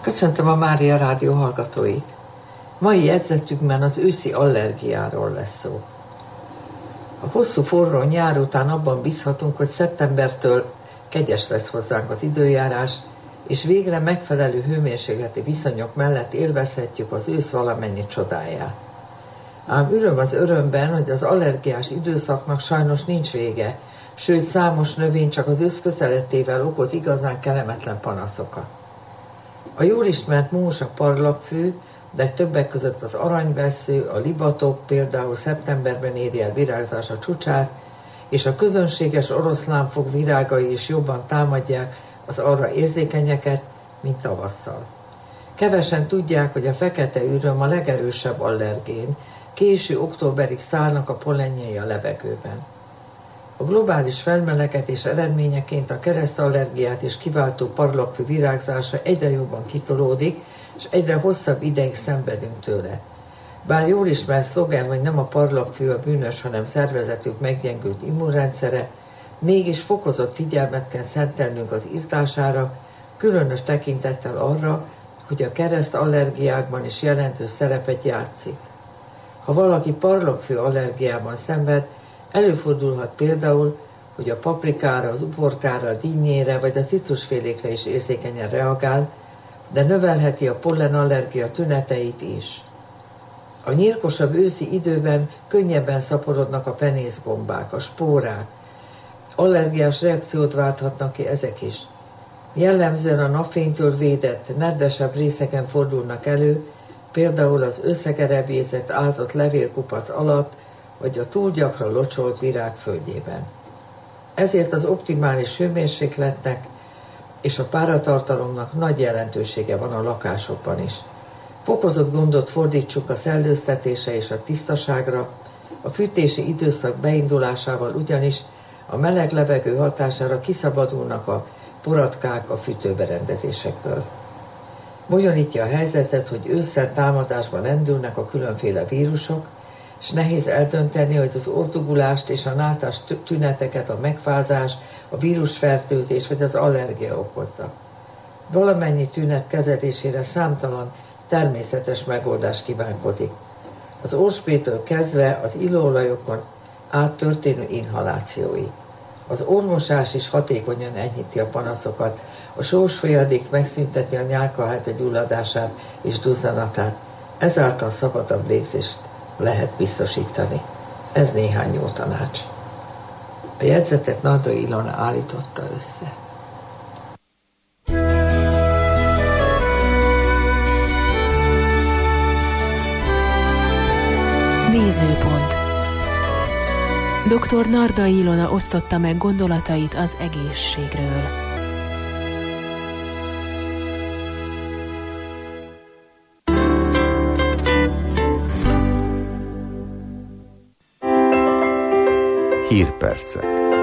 Köszöntöm a Mária Rádió hallgatóit! Mai jegyzetünkben az őszi allergiáról lesz szó. A hosszú forró nyár után abban bízhatunk, hogy szeptembertől kegyes lesz hozzánk az időjárás, és végre megfelelő hőmérsékleti viszonyok mellett élvezhetjük az ősz valamennyi csodáját. Ám öröm az örömben, hogy az allergiás időszaknak sajnos nincs vége, sőt számos növény csak az ősz közelettével okoz igazán kellemetlen panaszokat. A jól ismert múzsa parlagfű, de többek között az aranyvessző, a libatok például szeptemberben éri el virágzása csúcsát, és a közönséges oroszlánfog virágai is jobban támadják az arra érzékenyeket, mint tavasszal. Kevesen tudják, hogy a fekete üröm a legerősebb allergén, késő októberig szállnak a pollenjei a levegőben. A globális felmelegedés eredményeként a keresztallergiát is kiváltó parlagfű virágzása egyre jobban kitolódik, és egyre hosszabb ideig szenvedünk tőle. Bár jól ismert szlogen, hogy nem a parlagfű a bűnös, hanem szervezetük meggyengült immunrendszere, mégis fokozott figyelmet kell szentelnünk az irtására, különös tekintettel arra, hogy a keresztallergiákban is jelentős szerepet játszik. Ha valaki parlagfű allergiában szenved, előfordulhat például, hogy a paprikára, az uborkára, a dinnyére vagy a citrusfélékre is érzékenyen reagál, de növelheti a pollenallergia tüneteit is. A nyírkosabb őszi időben könnyebben szaporodnak a penészgombák, a spórák. Allergiás reakciót válthatnak ki ezek is. Jellemzően a napfénytől védett, nedvesebb részeken fordulnak elő, például az összegerebjézett ázott levélkupac alatt, vagy a túl gyakran locsolt virág földjében. Ezért az optimális hőmérsékletnek és a páratartalomnak nagy jelentősége van a lakásokban is. Fokozott gondot fordítsunk a szellőztetése és a tisztaságra, a fűtési időszak beindulásával ugyanis a meleg levegő hatására kiszabadulnak a poratkák a fűtőberendezésekből. Bonyolítja a helyzetet, hogy ősszel támadásban lendülnek a különféle vírusok, és nehéz eldönteni, hogy az ordugulást és a nátás tüneteket a megfázás, a vírusfertőzés vagy az allergia okozza. Valamennyi tünet kezelésére számtalan természetes megoldás kívánkozik. Az orsprétől kezdve az illóolajokon át történő inhalációig. Az ormosás is hatékonyan enyhíti a panaszokat, a sós folyadék megszünteti a nyálkahártya gyulladását és duzzanatát, ezáltal szabadabb légzést lehet biztosítani. Ez néhány jó tanács. A jegyzetet Nardai Ilona állította össze. Nézőpont. Dr. Nardai Ilona osztotta meg gondolatait az egészségről. Hírpercek.